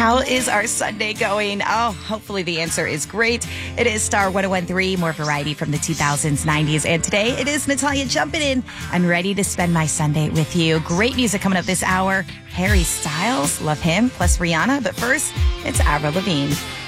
How is our Sunday going? Oh, hopefully the answer is great. It is Star 101.3, more variety from the 2000s, 90s, and today it is Natalia jumping in and ready to spend my Sunday with you. Great music coming up this hour. Harry Styles, love him, plus Rihanna. But first, it's Avril Lavigne.